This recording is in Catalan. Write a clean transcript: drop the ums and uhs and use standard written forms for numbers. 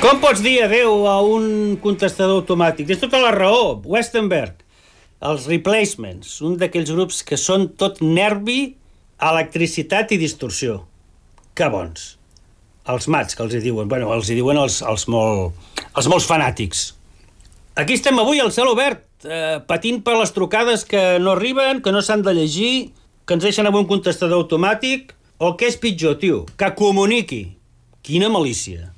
Com pots dir adeu a un contestador automàtic? Tens tota la raó, Westenberg. Els replacements, un d'aquells grups que són tot nervi, electricitat i distorsió. Que bons. Els mats, que els hi diuen. Bueno, els hi diuen els molt fanàtics. Aquí estem avui al cel obert, patint per les trucades que no arriben, que no s'han de llegir, que ens deixen amb un contestador automàtic, o el que és pitjor, tio, que comuniqui. Quina malícia.